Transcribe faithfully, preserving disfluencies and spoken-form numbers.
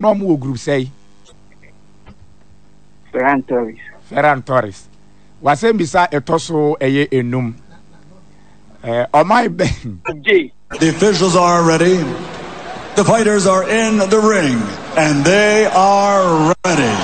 no mo group say Ferran Torres. Ferran Torres. Wasem bisa etoso eye enum. Eh o my ben. The officials are ready. The fighters are in the ring and they are ready.